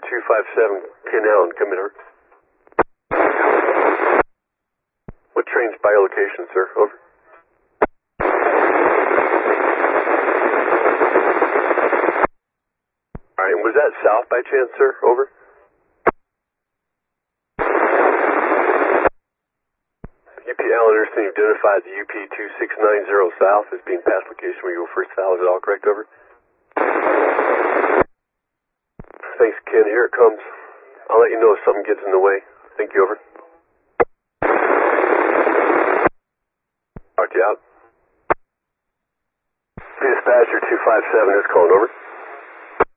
257, Ken Allen, come in, over. What train's by your location, sir? Over. Alright, and was that south by chance, sir? Over. UP Allen, understand you identified the UP 2690 south as being past location where you go first foul. Is it all correct? Over. Thanks, Ken. Here it comes. I'll let you know if something gets in the way. Thank you, over. Talk to you out. Dispatcher 257 is calling, over.